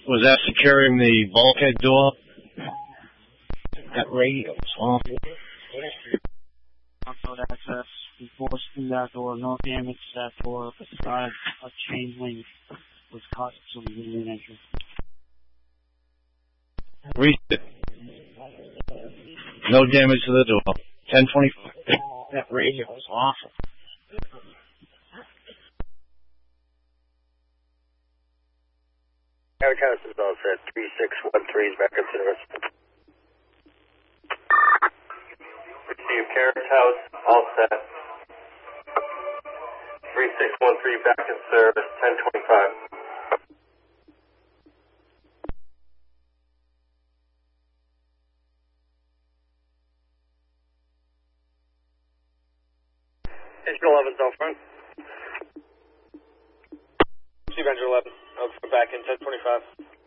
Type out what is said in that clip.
Was that securing the bulkhead door? That radio was awful. Road access, forced through that door, no damage to that door, besides a chain link was cut so we didn't enter. Reset. No damage to the door. 1025. That radio was awful. Aircast is all set. 3613 is back in service. Receive Carriage House, all set. 3613 back in service, 1025. Engine 11's out front. Receive Engine 11. I'll go back in 1025.